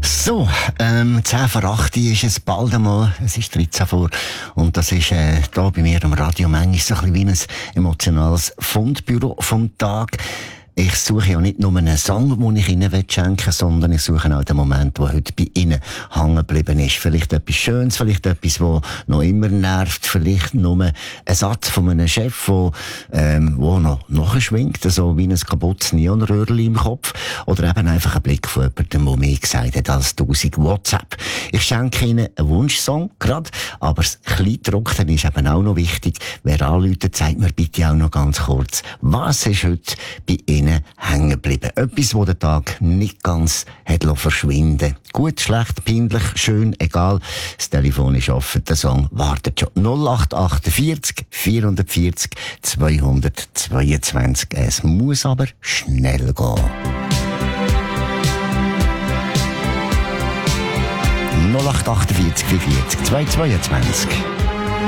So, 10 vor 8 ist es bald einmal. Es ist 13 vor. Und das ist hier bei mir am Radio manchmal so ein bisschen wie ein emotionales Fundbüro vom Tag. Ich suche ja nicht nur einen Song, den ich Ihnen schenken will, sondern ich suche auch den Moment, der heute bei Ihnen hängen geblieben ist. Vielleicht etwas Schönes, vielleicht etwas, das noch immer nervt, vielleicht nur ein Satz von einem Chef, der noch nachschwingt, so wie ein kaputtes Neonröhrchen im Kopf, oder eben einfach ein Blick von jemandem, der mehr gesagt hat als 1000 WhatsApp. Ich schenke Ihnen einen Wunschsong gerade, aber das Kleidruckten ist eben auch noch wichtig. Wer anruft, sagt mir bitte auch noch ganz kurz, was ist heute bei Ihnen hängen geblieben? Etwas, wo der Tag nicht ganz hat verschwinden. Gut, schlecht, peinlich, schön, egal. Das Telefon ist offen, der Song wartet schon. 0848 440 222. Es muss aber schnell gehen. 0848 440 222.